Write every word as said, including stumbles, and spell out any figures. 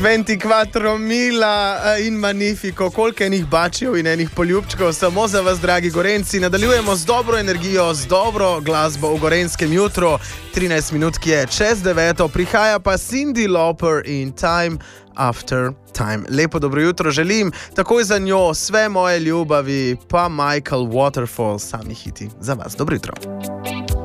ventiquattro mila in magnifico, koliko enih bačjev in enih poljubčkov samo za vas, dragi Gorenci. Nadaljujemo z dobro energijo, z dobro glasbo v gorenskem jutru. trinajst minut, ki je čez deveto, prihaja pa Cyndi Lauper in Time After Time. Lepo dobro jutro želim, takoj za njo Sve moje ljubavi, pa Michael Waterfall, sami hiti za vas. Dobro jutro.